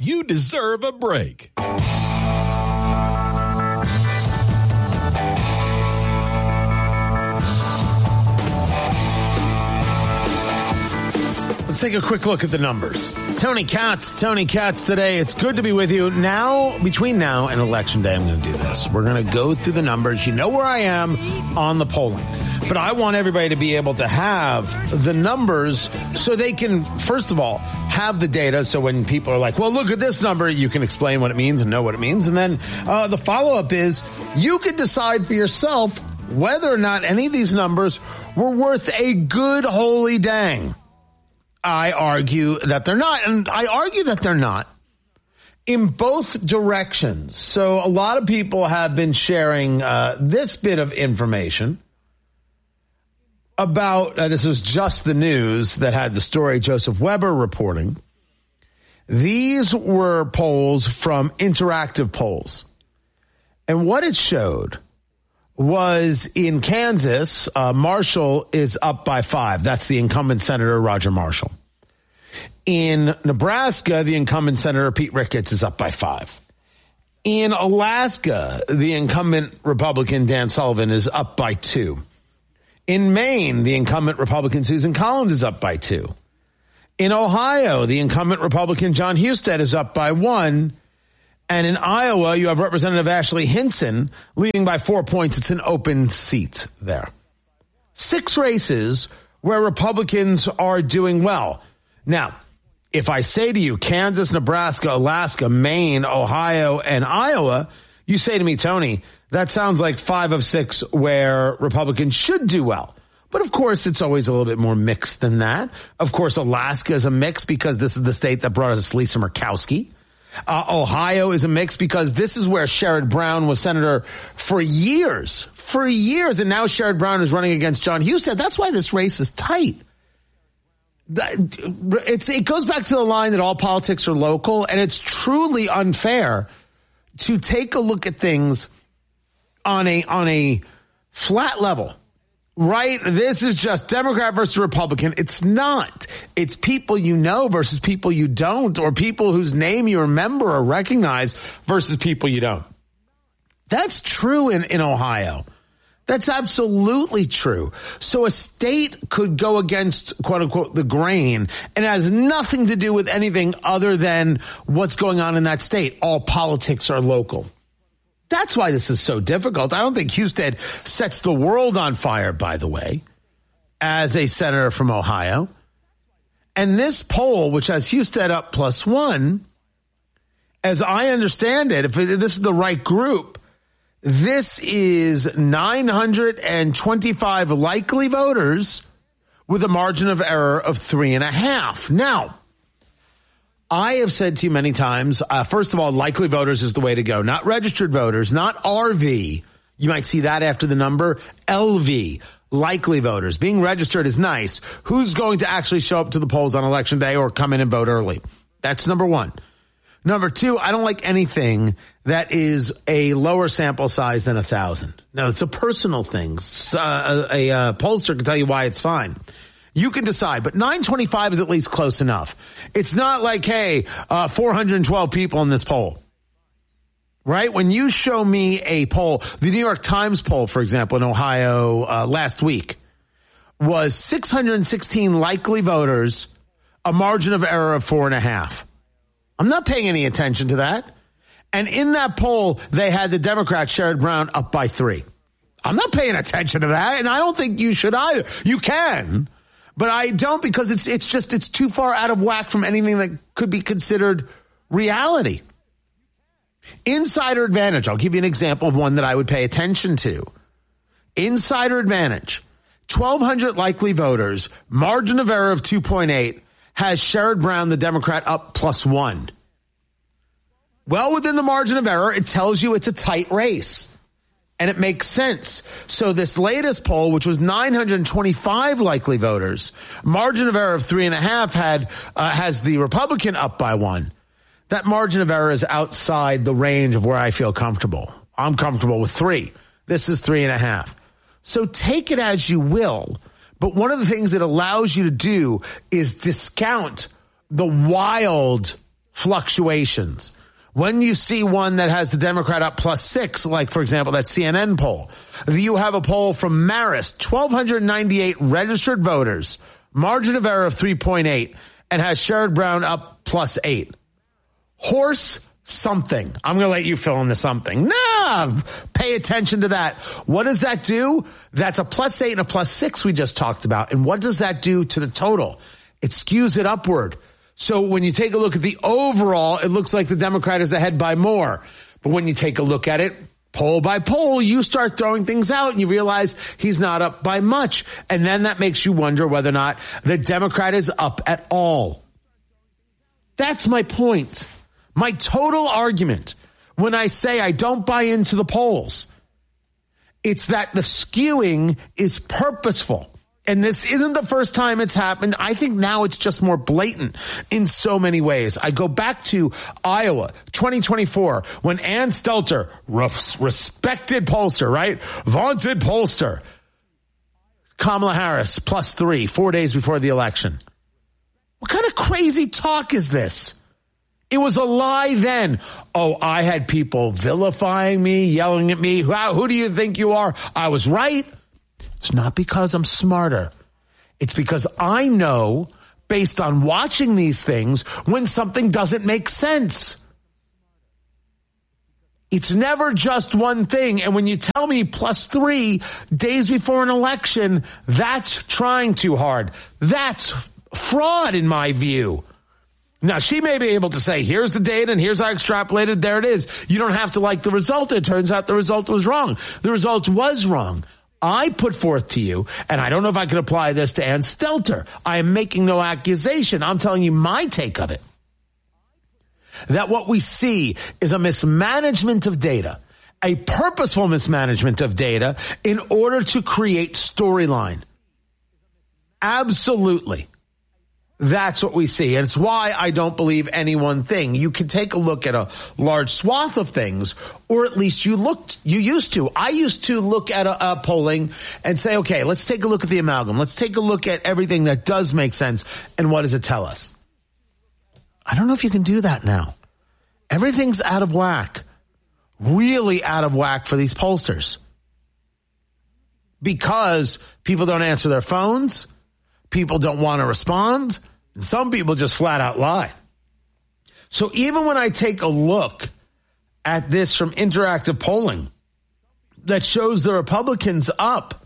you deserve a break. Let's take a quick look at the numbers. Tony Katz today. It's good to be with you. Now, between now and Election Day, I'm going to do this. We're going to go through the numbers. You know where I am on the polling. But I want everybody to be able to have the numbers so they can, first of all, have the data. So when people are like, well, look at this number, you can explain what it means and know what it means. And then the follow-up is you can decide for yourself whether or not any of these numbers were worth a good holy dang. I argue that they're not, and I argue that they're not in both directions. So a lot of people have been sharing this bit of information about, this was Just the News that had the story, Joseph Weber reporting. These were polls from Interactive Polls. And what it showed was in Kansas, Marshall is up by 5. That's the incumbent Senator Roger Marshall. In Nebraska, the incumbent Senator Pete Ricketts is up by 5. In Alaska, the incumbent Republican Dan Sullivan is up by 2. In Maine, the incumbent Republican Susan Collins is up by 2. In Ohio, the incumbent Republican John Husted is up by 1. And in Iowa, you have Representative Ashley Hinson leading by 4 points. It's an open seat there. 6 races where Republicans are doing well. Now, if I say to you Kansas, Nebraska, Alaska, Maine, Ohio, and Iowa, you say to me, Tony, that sounds like 5 of 6 where Republicans should do well. But of course, it's always a little bit more mixed than that. Of course, Alaska is a mix because this is the state that brought us Lisa Murkowski. Ohio is a mix because this is where Sherrod Brown was senator for years. And now Sherrod Brown is running against John Husted. That's why this race is tight. It goes back to the line that all politics are local, and it's truly unfair to take a look at things on a flat level. Right? This is just Democrat versus Republican. It's not. It's people you know versus people you don't, or people whose name you remember or recognize versus people you don't. That's true in Ohio. That's absolutely true. So a state could go against, quote unquote, the grain, and it has nothing to do with anything other than what's going on in that state. All politics are local. That's why this is so difficult. I don't think Husted sets the world on fire, by the way, as a senator from Ohio. And this poll, which has Husted up +1, as I understand it, if this is the right group, this is 925 likely voters with a margin of error of 3.5. Now, I have said to you many times, first of all, likely voters is the way to go. Not registered voters, not RV. You might see that after the number. LV, likely voters. Being registered is nice. Who's going to actually show up to the polls on Election Day or come in and vote early? That's number 1. Number 2, I don't like anything that is a lower sample size than 1,000. Now, it's a personal thing. A pollster can tell you why it's fine. You can decide, but 925 is at least close enough. It's not like, hey, 412 people in this poll, right? When you show me a poll, the New York Times poll, for example, in Ohio last week, was 616 likely voters, a margin of error of 4.5. I'm not paying any attention to that. And in that poll, they had the Democrat Sherrod Brown up by 3. I'm not paying attention to that, and I don't think you should either. You can. But I don't, because it's too far out of whack from anything that could be considered reality. Insider advantage. I'll give you an example of one that I would pay attention to. Insider advantage. 1,200 likely voters, margin of error of 2.8, has Sherrod Brown, the Democrat, up +1. Well within the margin of error, it tells you it's a tight race. And it makes sense. So this latest poll, which was 925 likely voters, margin of error of 3.5 has the Republican up by 1. That margin of error is outside the range of where I feel comfortable. I'm comfortable with 3. This is 3.5. So take it as you will. But one of the things it allows you to do is discount the wild fluctuations. When you see one that has the Democrat up +6, like, for example, that CNN poll, you have a poll from Marist, 1,298 registered voters, margin of error of 3.8, and has Sherrod Brown up +8. Horse something. I'm going to let you fill in the something. Nah, pay attention to that. What does that do? That's a +8 and a +6 we just talked about. And what does that do to the total? It skews it upward. So when you take a look at the overall, it looks like the Democrat is ahead by more. But when you take a look at it, poll by poll, you start throwing things out and you realize he's not up by much. And then that makes you wonder whether or not the Democrat is up at all. That's my point. My total argument when I say I don't buy into the polls, it's that the skewing is purposeful. And this isn't the first time it's happened. I think now it's just more blatant in so many ways. I go back to Iowa, 2024, when Ann Stelter, respected pollster, right? Vaunted pollster. Kamala Harris, +3, 4 days before the election. What kind of crazy talk is this? It was a lie then. Oh, I had people vilifying me, yelling at me. Who do you think you are? I was right. It's not because I'm smarter. It's because I know, based on watching these things, when something doesn't make sense. It's never just one thing. And when you tell me +3 days before an election, that's trying too hard. That's fraud in my view. Now, she may be able to say, here's the data and here's how I extrapolated. There it is. You don't have to like the result. It turns out the result was wrong. The result was wrong. I put forth to you, and I don't know if I can apply this to Ann Stelter. I am making no accusation. I'm telling you my take of it. That what we see is a mismanagement of data, a purposeful mismanagement of data in order to create storyline. Absolutely. That's what we see. And it's why I don't believe any one thing. You can take a look at a large swath of things, or at least you used to. I used to look at a polling and say, okay, let's take a look at the amalgam. Let's take a look at everything that does make sense. And what does it tell us? I don't know if you can do that now. Everything's out of whack. Really out of whack for these pollsters. Because people don't answer their phones. People don't want to respond. And some people just flat out lie. So even when I take a look at this from interactive polling that shows the Republicans up,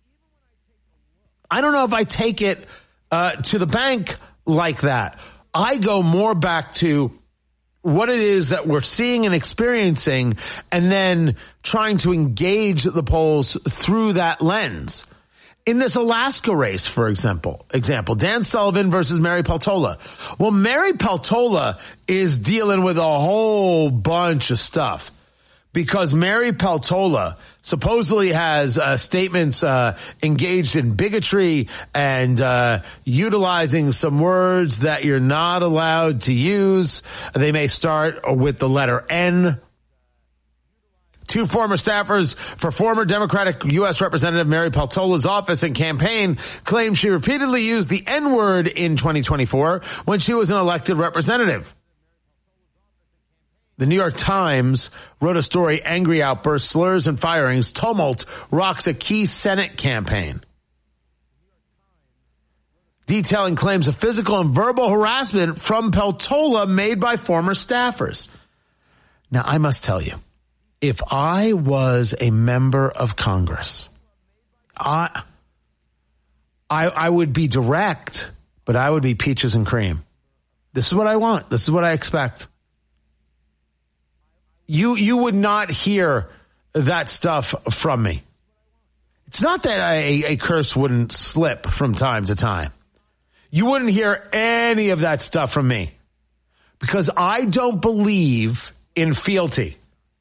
I don't know if I take it to the bank like that. I go more back to what it is that we're seeing and experiencing, and then trying to engage the polls through that lens. In this Alaska race, for example, Dan Sullivan versus Mary Peltola. Well, Mary Peltola is dealing with a whole bunch of stuff because Mary Peltola supposedly has statements engaged in bigotry and utilizing some words that you're not allowed to use. They may start with the letter N. Two former staffers for former Democratic U.S. Representative Mary Peltola's office and campaign claim she repeatedly used the N-word in 2024 when she was an elected representative. The New York Times wrote a story, Angry Outbursts, Slurs and Firings, Tumult Rocks a Key Senate Campaign, detailing claims of physical and verbal harassment from Peltola made by former staffers. Now, I must tell you, if I was a member of Congress, I would be direct, but I would be peaches and cream. This is what I want. This is what I expect. You would not hear that stuff from me. It's not that a curse wouldn't slip from time to time. You wouldn't hear any of that stuff from me because I don't believe in fealty.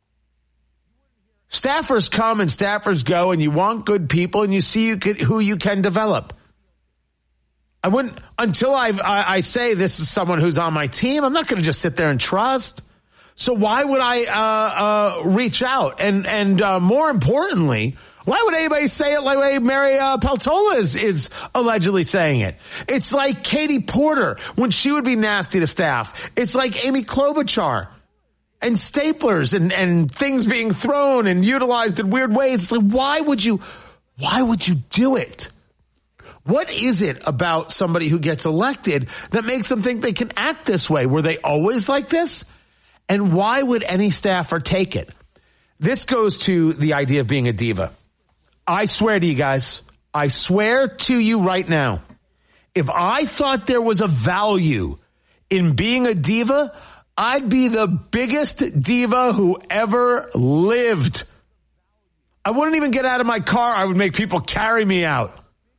Staffers come and staffers go, and you want good people, and you see who you can develop. I wouldn't, until I say this is someone who's on my team, I'm not going to just sit there and trust. So why would I reach out? And more importantly, Why would anybody say it like the way Mary Peltola is allegedly saying it? It's like Katie Porter when she would be nasty to staff. It's like Amy Klobuchar and staplers and things being thrown and utilized in weird ways. It's like, why would you do it? What is it about somebody who gets elected that makes them think they can act this way? Were they always like this? And why would any staffer take it? This goes to the idea of being a diva. I swear to you guys, I swear to you right now, if I thought there was a value in being a diva, I'd be the biggest diva who ever lived. I wouldn't even get out of my car. I would make people carry me out.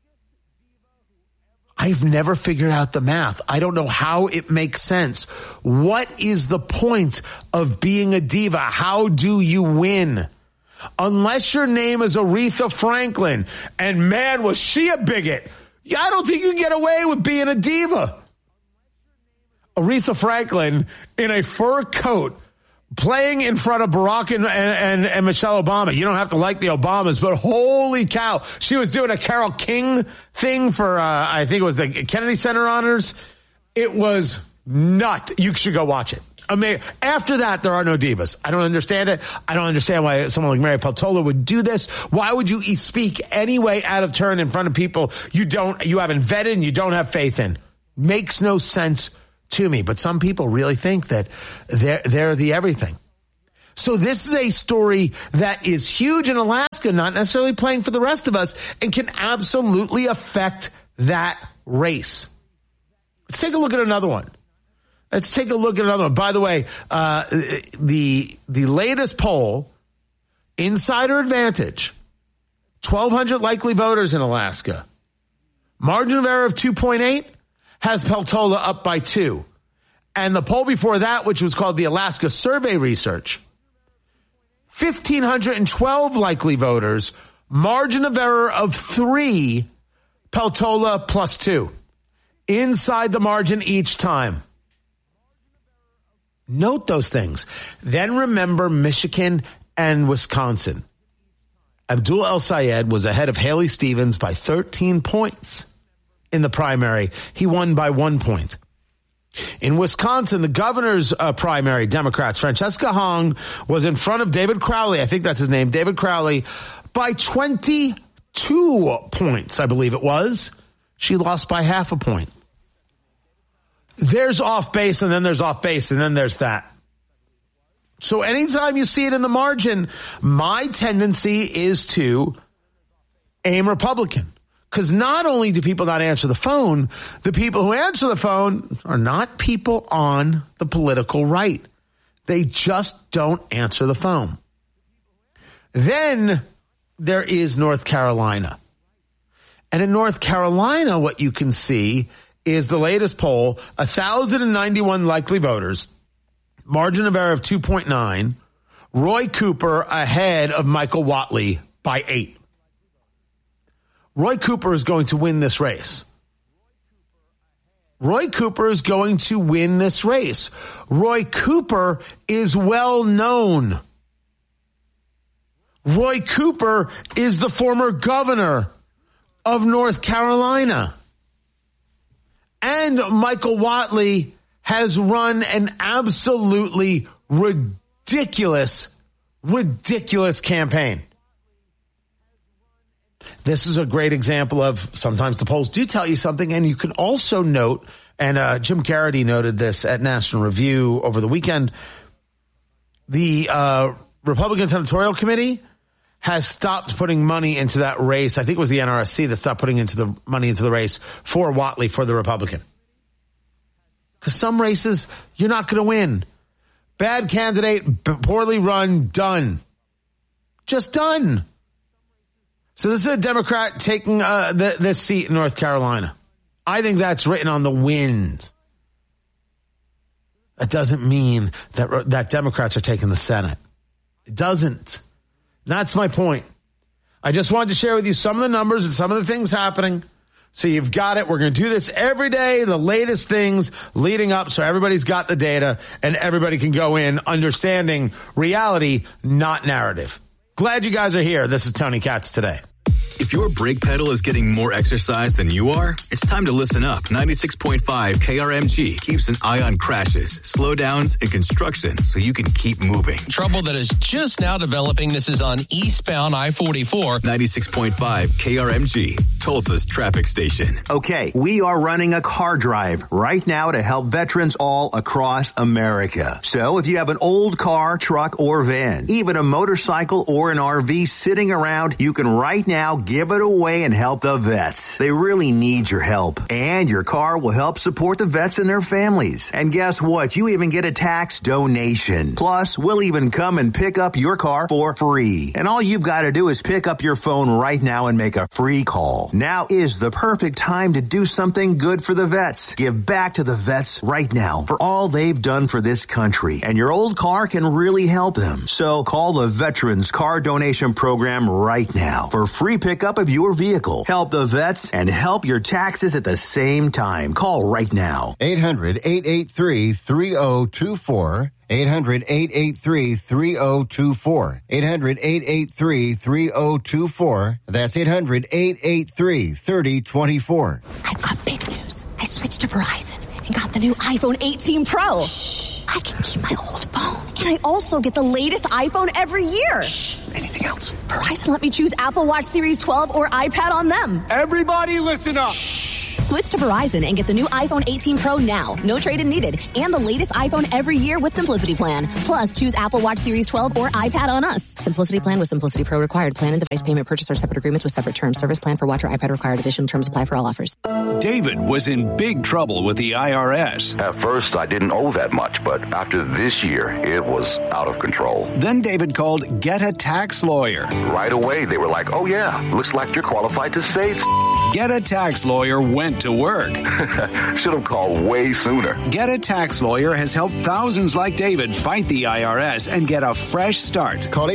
I've never figured out the math. I don't know how it makes sense. What is the point of being a diva? How do you win? Unless your name is Aretha Franklin, and man, was she a bigot. I don't think you can get away with being a diva. Aretha Franklin in a fur coat playing in front of Barack and Michelle Obama. You don't have to like the Obamas, but holy cow. She was doing a Carole King thing for, I think it was the Kennedy Center Honors. It was nuts. You should go watch it. I mean, after that, there are no divas. I don't understand it. I don't understand why someone like Mary Peltola would do this. Why would you speak any way out of turn in front of people you haven't vetted and you don't have faith in? Makes no sense to me. But some people really think that they're the everything. So this is a story that is huge in Alaska, not necessarily playing for the rest of us, and can absolutely affect that race. Let's take a look at another one. By the way, the latest poll, Insider Advantage, 1,200 likely voters in Alaska. Margin of error of 2.8 has Peltola up by 2. And the poll before that, which was called the Alaska Survey Research, 1,512 likely voters, margin of error of 3, Peltola plus 2. Inside the margin each time. Note those things. Then remember Michigan and Wisconsin. Abdul El-Sayed was ahead of Haley Stevens by 13 points in the primary. He won by 1 point. In Wisconsin, the governor's primary, Democrats, Francesca Hong was in front of David Crowley. I think that's his name, David Crowley, by 22 points, I believe it was. She lost by half a point. There's off base, and then there's off base, and then there's that. So anytime you see it in the margin, my tendency is to aim Republican. Because not only do people not answer the phone, the people who answer the phone are not people on the political right. They just don't answer the phone. Then there is North Carolina. And in North Carolina, what you can see is the latest poll, 1,091 likely voters, margin of error of 2.9, Roy Cooper ahead of Michael Whatley by 8. Roy Cooper is going to win this race. Roy Cooper is going to win this race. Roy Cooper is well known. Roy Cooper is the former governor of North Carolina. And Michael Whatley has run an absolutely ridiculous campaign. This is a great example of sometimes the polls do tell you something, and you can also note, and Jim Garrity noted this at National Review over the weekend, the Republican Senatorial Committee has stopped putting money into that race. I think it was the NRSC that stopped putting money into the race for Whatley for the Republican. Because some races, you're not going to win. Bad candidate, poorly run, done. Just done. So this is a Democrat taking this seat in North Carolina. I think that's written on the wind. That doesn't mean that Democrats are taking the Senate. It doesn't. That's my point. I just wanted to share with you some of the numbers and some of the things happening. So you've got it. We're going to do this every day, the latest things leading up, so everybody's got the data and everybody can go in understanding reality, not narrative. Glad you guys are here. This is Tony Katz today. If your brake pedal is getting more exercise than you are, it's time to listen up. 96.5 KRMG keeps an eye on crashes, slowdowns, and construction so you can keep moving. Trouble that is just now developing. This is on eastbound I-44. 96.5 KRMG, Tulsa's traffic station. Okay, we are running a car drive right now to help veterans all across America. So if you have an old car, truck, or van, even a motorcycle or an RV sitting around, you can right now give it away and help the vets. They really need your help. And your car will help support the vets and their families. And guess what? You even get a tax donation. Plus, we'll even come and pick up your car for free. And all you've got to do is pick up your phone right now and make a free call. Now is the perfect time to do something good for the vets. Give back to the vets right now for all they've done for this country. And your old car can really help them. So call the Veterans Car Donation Program right now for free pickup of your vehicle. Help the vets and help your taxes at the same time. Call right now. 800-883-3024. 800-883-3024. 800-883-3024. That's 800-883-3024. I've got big news. I switched to Verizon and got the new iPhone 18 Pro. Shh. I can keep my old phone. And I also get the latest iPhone every year. Shh. Anything else? Verizon let me choose Apple Watch Series 12 or iPad on them. Everybody listen up. Shh. Switch to Verizon and get the new iPhone 18 Pro now. No trade-in needed. And the latest iPhone every year with Simplicity Plan. Plus, choose Apple Watch Series 12 or iPad on us. Simplicity Plan with Simplicity Pro required. Plan and device payment purchase are separate agreements with separate terms. Service plan for watch or iPad required. Additional terms apply for all offers. David was in big trouble with the IRS. At first, I didn't owe that much, but after this year, it was out of control. Then David called Get a Tax Lawyer. Right away, they were like, oh yeah, looks like you're qualified to save. Get a Tax Lawyer went to work. Should have called way sooner. Get a Tax Lawyer has helped thousands like David fight the IRS and get a fresh start. Call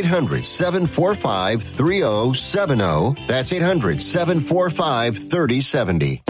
800-745-3070. That's 800-745-3070.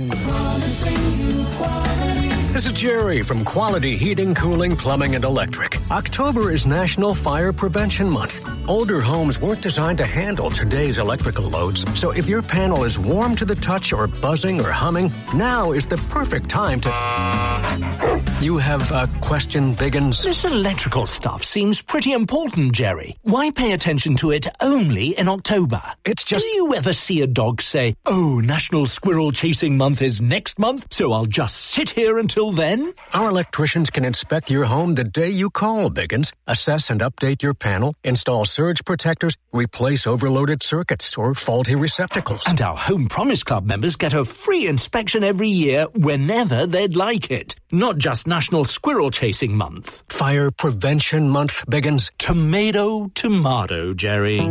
This is Jerry from Quality Heating, Cooling, Plumbing, and Electric. October is National Fire Prevention Month. Older homes weren't designed to handle today's electrical loads, so if your panel is warm to the touch or buzzing or humming, now is the perfect time to... You have a question, Biggins? This electrical stuff seems pretty important, Jerry. Why pay attention to it only in October? It's just... Do you ever see a dog say, oh, National Squirrel Chasing Month is next month, so I'll just sit here until then? Our electricians can inspect your home the day you call, Biggins, assess and update your panel, install surge protectors, replace overloaded circuits or faulty receptacles. And our Home Promise Club members get a free inspection every year whenever they'd like it. Not just National Squirrel Chasing Month. Fire Prevention Month, Biggins. Tomato, Jerry.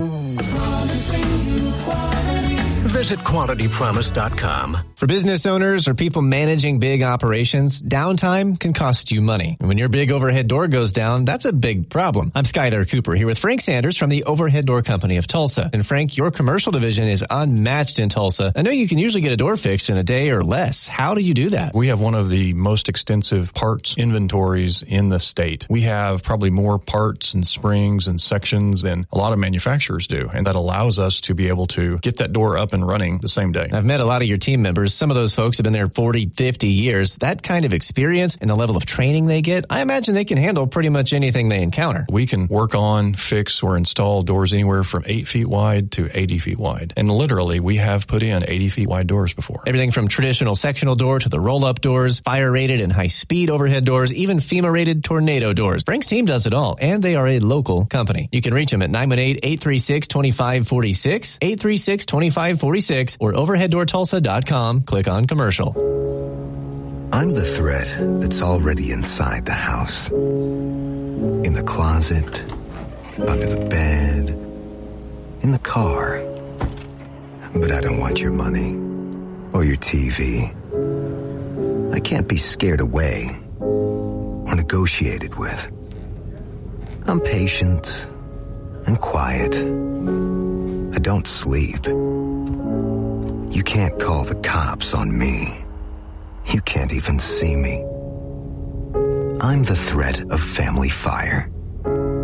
Visit QualityPromise.com. For business owners or people managing big operations, downtime can cost you money. And when your big overhead door goes down, that's a big problem. I'm Skylar Cooper here with Frank Sanders from the Overhead Door Company of Tulsa. And Frank, your commercial division is unmatched in Tulsa. I know you can usually get a door fixed in a day or less. How do you do that? We have one of the most extensive parts inventories in the state. We have probably more parts and springs and sections than a lot of manufacturers do. And that allows us to be able to get that door up and running the same day. I've met a lot of your team members. Some of those folks have been there 40, 50 years. That kind of experience and the level of training they get, I imagine they can handle pretty much anything they encounter. We can work on, fix, or install doors anywhere from 8 feet wide to 80 feet wide. And literally, we have put in 80 feet wide doors before. Everything from traditional sectional door to the roll-up doors, fire-rated and high-speed overhead doors, even FEMA-rated tornado doors. Frank's team does it all, and they are a local company. You can reach them at 918-836-2546, 836-2546, or overheaddoortulsa.com. Click on commercial. I'm the thread that's already inside the house. In the closet, under the bed, in the car. But I don't want your money or your TV. I can't be scared away or negotiated with. I'm patient and quiet. I don't sleep. You can't call the cops on me. You can't even see me. I'm the threat of family fire. And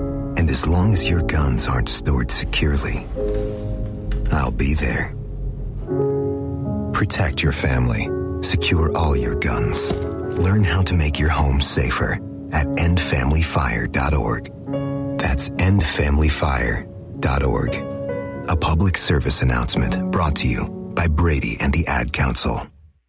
And as long as your guns aren't stored securely, I'll be there. Protect your family. Secure all your guns. Learn how to make your home safer at endfamilyfire.org. That's endfamilyfire.org. A public service announcement brought to you by Brady and the Ad Council.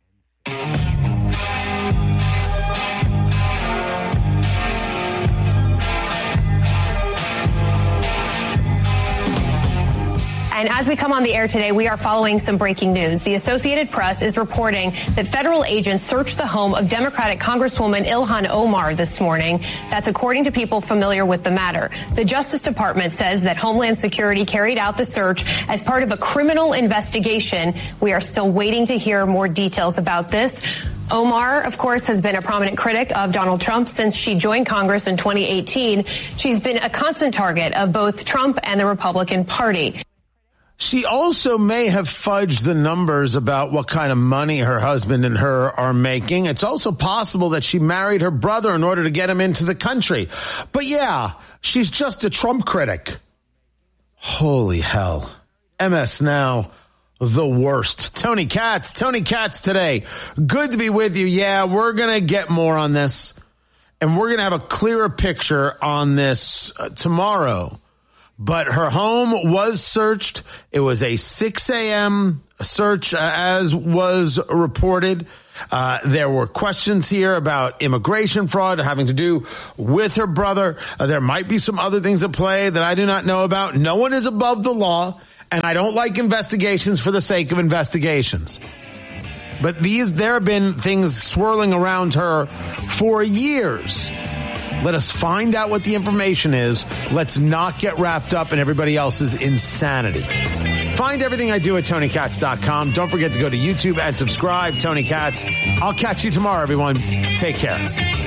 And as we come on the air today, we are following some breaking news. The Associated Press is reporting that federal agents searched the home of Democratic Congresswoman Ilhan Omar this morning. That's according to people familiar with the matter. The Justice Department says that Homeland Security carried out the search as part of a criminal investigation. We are still waiting to hear more details about this. Omar, of course, has been a prominent critic of Donald Trump since she joined Congress in 2018. She's been a constant target of both Trump and the Republican Party. She also may have fudged the numbers about what kind of money her husband and her are making. It's also possible that she married her brother in order to get him into the country. But yeah, she's just a Trump critic. Holy hell. MS Now, the worst. Tony Katz today. Good to be with you. Yeah, we're going to get more on this. And we're going to have a clearer picture on this tomorrow. But her home was searched. It was a 6 a.m. search, as was reported. There were questions here about immigration fraud having to do with her brother. There might be some other things at play that I do not know about. No one is above the law, and I don't like investigations for the sake of investigations. But there have been things swirling around her for years. Let us find out what the information is. Let's not get wrapped up in everybody else's insanity. Find everything I do at TonyKatz.com. Don't forget to go to YouTube and subscribe, Tony Katz. I'll catch you tomorrow, everyone. Take care.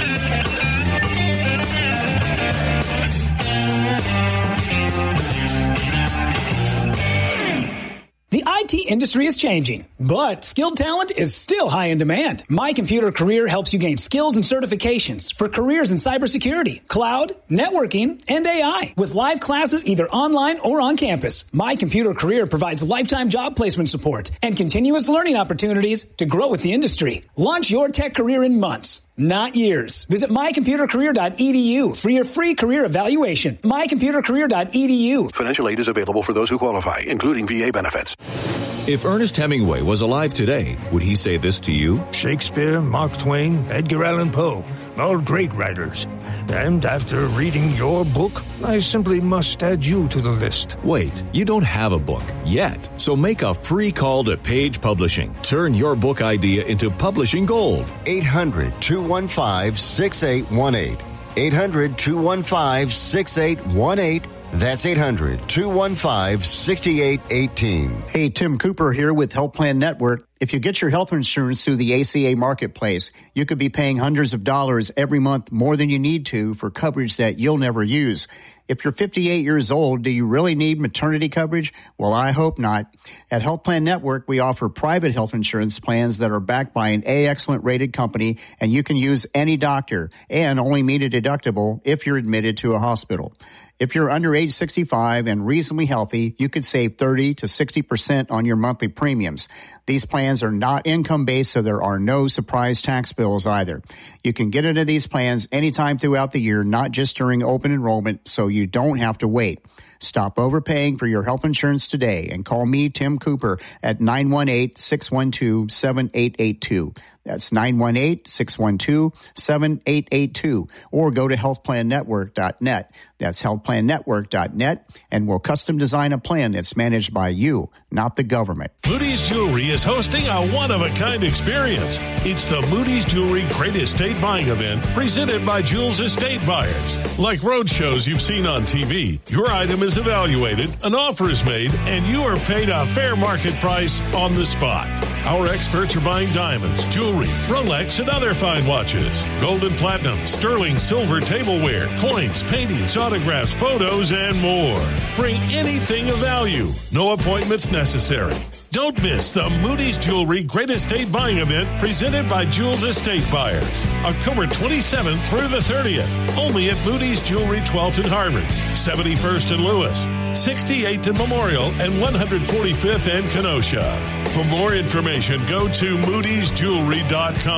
The IT industry is changing, but skilled talent is still high in demand. My Computer Career helps you gain skills and certifications for careers in cybersecurity, cloud, networking, and AI. With live classes either online or on campus, My Computer Career provides lifetime job placement support and continuous learning opportunities to grow with the industry. Launch your tech career in months, not years. Visit mycomputercareer.edu for your free career evaluation. mycomputercareer.edu. Financial aid is available for those who qualify, including VA benefits. If Ernest Hemingway was alive today, would he say this to you? Shakespeare, Mark Twain, Edgar Allan Poe, all great writers. And after reading your book, I simply must add you to the list. Wait, you don't have a book yet. So make a free call to Page Publishing. Turn your book idea into publishing gold. 800-215-6818. 800-215-6818. That's 800-215-6818. Hey, Tim Cooper here with Health Plan Network. If you get your health insurance through the ACA Marketplace, you could be paying hundreds of dollars every month more than you need to for coverage that you'll never use. If you're 58 years old, do you really need maternity coverage? Well, I hope not. At Health Plan Network, we offer private health insurance plans that are backed by an A-Excellent rated company, and you can use any doctor and only meet a deductible if you're admitted to a hospital. If you're under age 65 and reasonably healthy, you could save 30 to 60% on your monthly premiums. These plans are not income-based, so there are no surprise tax bills either. You can get into these plans anytime throughout the year, not just during open enrollment, so you don't have to wait. Stop overpaying for your health insurance today and call me, Tim Cooper, at 918-612-7882. That's 918-612-7882. Or go to healthplannetwork.net. That's healthplannetwork.net, and we'll custom design a plan that's managed by you, not the government. Moody's Jewelry is hosting a one-of-a-kind experience. It's the Moody's Jewelry Great Estate Buying Event presented by Jules Estate Buyers. Like road shows you've seen on TV, your item is evaluated, an offer is made, and you are paid a fair market price on the spot. Our experts are buying diamonds, jewelry, Rolex, and other fine watches, gold and platinum, sterling, silver, tableware, coins, paintings, autographs, photos, and more. Bring anything of value. No appointments necessary. Don't miss the Moody's Jewelry Great Estate Buying Event presented by Jules Estate Buyers. October 27th through the 30th. Only at Moody's Jewelry 12th and Harvard, 71st and Lewis, 68th and Memorial, and 145th and Kenosha. For more information, go to moodysjewelry.com.